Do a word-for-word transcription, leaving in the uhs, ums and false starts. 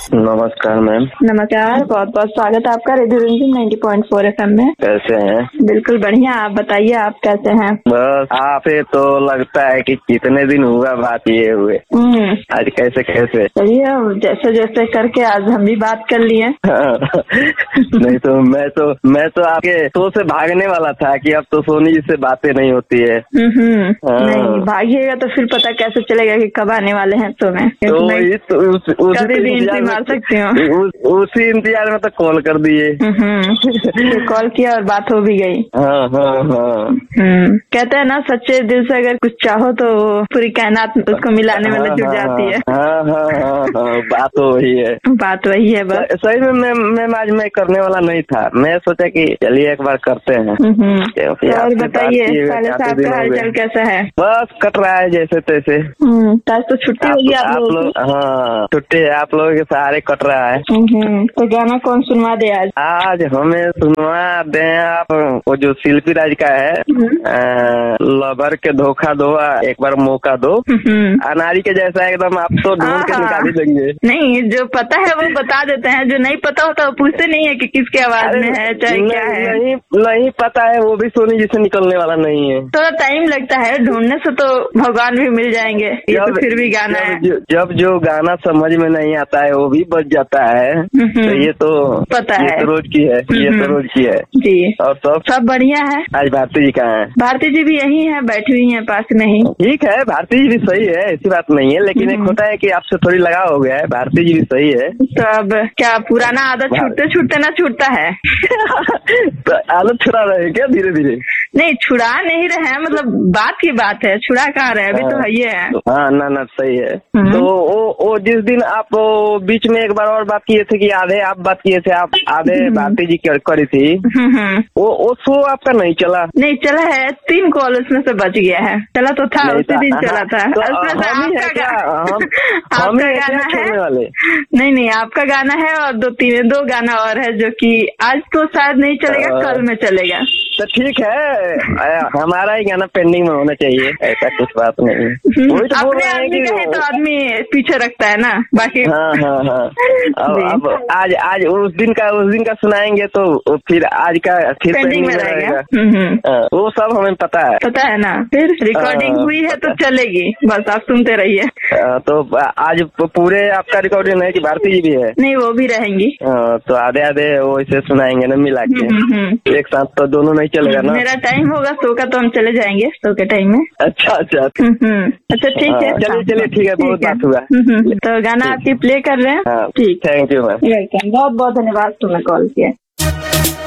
नमस्कार मैम। नमस्कार, बहुत बहुत स्वागत है आपका radio Ranjan ninety point four FM में। कैसे हैं? बिल्कुल बढ़िया, आप बताइए आप कैसे हैं? बस आपसे तो लगता है कि कितने दिन हुआ बात ये हुए, आज कैसे कैसे चलिए जैसे जैसे करके आज हम भी बात कर लिए। नहीं तो मैं तो मैं तो आपके शो से भागने वाला था कि अब तो सोनी जी से बातें नहीं होती है। नहीं भागिएगा तो फिर पता कैसे चलेगा कि कब आने वाले हैं तो मैं तो मैं तो उस, उसी कभी भी एंट्री मार सकती हूँ। उस, उसी इंतजार में तो कॉल कर दिए। कॉल किया और बात हो भी गई। हाँ हाँ हाँ। कहते हैं ना सच्चे दिल से अगर कुछ चाहो तो पूरी कायनात उसको मिलाने में जुट जाती है। हाँ हाँ हाँ हाँ, बात तो वही है। बात वही है बस। सही में मैं मैं आज मैं करने वाला नहीं था, मैं सोचा कि चलिए एक बार करते हैं। और बताइए साले साहब का हालचाल कैसा है? बस कट रहा है जैसे तैसे। आज तो छुट्टी होगी आप लोगों की? हाँ छुट्टी है, आप लोगों के सहारे कट रहा है। तो गाना कौन सुनवा दे आज? आज हमें सुनवा दे आप वो जो शिल्पी राज का है, लवर के धोखा दो एक बार मौका दो। अनारी के जैसा एकदम आप तो ढूंढ के निकाल ही देंगे। नहीं, जो पता है वो बता देते हैं, जो नहीं पता होता वो पूछते नहीं है कि किसके आवाज में है चाहे क्या है। नहीं नहीं पता है वो भी सोनी जी से निकलने वाला नहीं है। थोड़ा टाइम लगता है ढूंढने से, तो भगवान भी मिल जाएंगे। ये तो फिर भी गाना है। जब जो गाना समझ में नहीं आता है वो भी बच जाता है। तो ये तो पता है, तो रोज की है, ये तो रोज की है जी। और सब सब बढ़िया है। आज भारती जी कहाँ है? भारती जी भी यही है, बैठी हुई है पास में ही। ठीक है, भारती जी भी सही है, ऐसी बात नहीं है, लेकिन एक होता है कि आपसे थोड़ी लगाव हो गया है। भारती जी भी सही है। तो अब क्या पुराना आदत छूटते छूटते ना छूटता है? तो आदत छुड़ा रहे क्या धीरे धीरे? नहीं छुड़ा नहीं रहे, मतलब बात की बात है, छुड़ा कहाँ रहे, अभी तो है ये है। हाँ ना ना सही है। तो वो वो जिस दिन आप बीच में एक बार और बात किए थे कि आधे आप बात किए थे, आप आधे भारती जी करी थी, वो वो शो आपका नहीं चला? नहीं चला है, तीन कॉल उसमें से बच गया है। चला तो था उसी दिन चला था। आपका गाना है वाले? नहीं नहीं आपका गाना है और दो तीन दो गाना और है जो कि आज तो शायद नहीं चलेगा, कल में चलेगा। तो ठीक है, हमारा ही गाना पेंडिंग में होना चाहिए, ऐसा कुछ बात नहीं। वही तो बोल रहे हैं कि तो आदमी पीछे रखता है ना बाकी। हाँ हाँ हाँ। अब, अब आज आज उस दिन का उस दिन का सुनाएंगे तो फिर आज का फिर पेंडिंग में रहेगा। वो सब हमें पता है पता है ना। फिर रिकॉर्डिंग हुई है तो चलेगी, बस आप सुनते रहिए। तो आज पूरे आपका रिकॉर्डिंग है कि भारती जी भी है? नहीं वो भी रहेंगी। तो आधे आधे वो इसे सुनाएंगे ना मिला के, एक साथ तो दोनों नहीं चलेगा ना। मेरा टाइम होगा शो का तो हम चले जाएंगे शो के टाइम में। अच्छा अच्छा अच्छा ठीक है, चलिए चलिए ठीक है, बहुत बात हुआ। तो गाना आपकी प्ले कर रहे हैं। ठीक, थैंक यू मैम। वेलकम, बहुत बहुत धन्यवाद, तुमने कॉल किया।